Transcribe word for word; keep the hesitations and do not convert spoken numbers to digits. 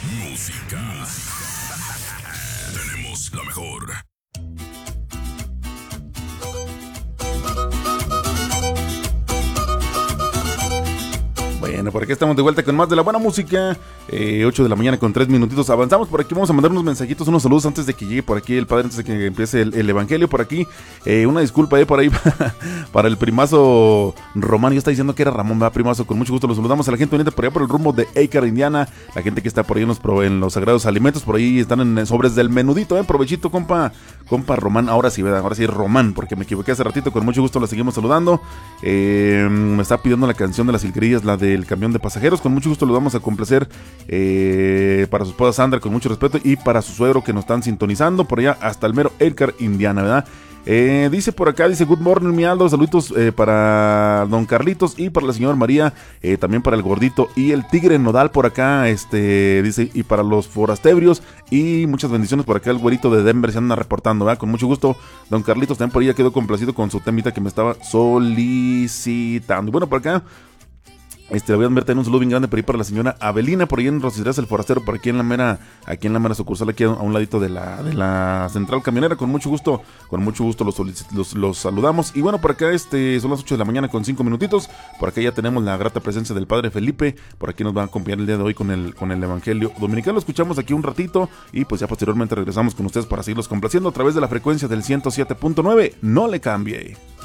Música. Tenemos la mejor. Bueno, por aquí estamos de vuelta con más de la buena música. eh, ocho de la mañana con tres minutitos. Avanzamos por aquí, vamos a mandar unos mensajitos, unos saludos antes de que llegue por aquí el padre, antes de que empiece el, el evangelio por aquí. Eh, una disculpa eh, por ahí para el primazo Román. Ya está diciendo que era Ramón, ¿verdad, primazo? Con mucho gusto los saludamos a la gente bonita por allá por el rumbo de Acar, Indiana. La gente que está por ahí en los, en los sagrados alimentos, por ahí están en sobres del menudito, eh. Provechito, compa, compa Román. Ahora sí, ¿verdad? Ahora sí, Román, porque me equivoqué hace ratito. Con mucho gusto la seguimos saludando. Eh, me está pidiendo la canción de las Silquerillas, la del camión de pasajeros. Con mucho gusto los vamos a complacer. Eh, para su esposa Sandra, con mucho respeto, y para su suegro que nos están sintonizando por allá hasta el mero Elcar, Indiana, ¿verdad? Eh, dice por acá, dice good morning mi Aldo, saluditos eh, para don Carlitos y para la señora María, eh, también para el gordito y el tigre nodal por acá, este, dice, y para los forastebrios, y muchas bendiciones por acá el güerito de Denver se anda reportando, ¿verdad? Con mucho gusto, don Carlitos también por ahí ya quedó complacido con su temita que me estaba solicitando. Y bueno, por acá Este, le voy a enviar también un saludo bien grande por ahí para la señora Avelina, por ahí en Rosidras el Forastero, por aquí en la mera, aquí en la mera sucursal, aquí a un ladito de la, de la central camionera. Con mucho gusto, con mucho gusto los, los, los saludamos. Y bueno, por acá este, son las ocho de la mañana con cinco minutitos. Por acá ya tenemos la grata presencia del Padre Felipe. Por aquí nos va a acompañar el día de hoy con el, con el Evangelio Dominical. Lo escuchamos aquí un ratito y pues ya posteriormente regresamos con ustedes para seguirlos complaciendo a través de la frecuencia del ciento siete punto nueve. No le cambie.